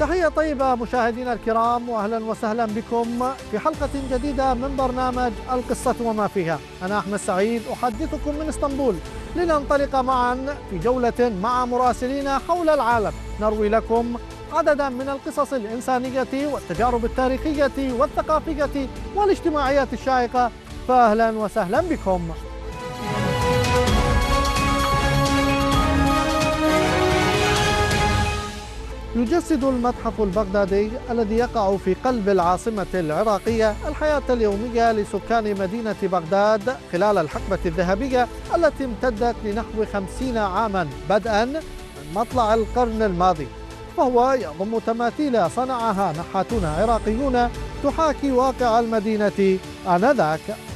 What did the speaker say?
تحية طيبة مشاهدينا الكرام، وأهلا وسهلا بكم في حلقة جديدة من برنامج القصة وما فيها. أنا أحمد سعيد أحدثكم من اسطنبول، لننطلق معا في جولة مع مراسلين حول العالم، نروي لكم عددا من القصص الإنسانية والتجارب التاريخية والثقافية والاجتماعية الشائقة. فأهلا وسهلا بكم. يجسد المتحف البغدادي الذي يقع في قلب العاصمة العراقية الحياة اليومية لسكان مدينة بغداد خلال الحقبة الذهبية التي امتدت لنحو 50 عاما بدءا من مطلع القرن الماضي، فهو يضم تماثيل صنعها نحاتون عراقيون تحاكي واقع المدينة آنذاك.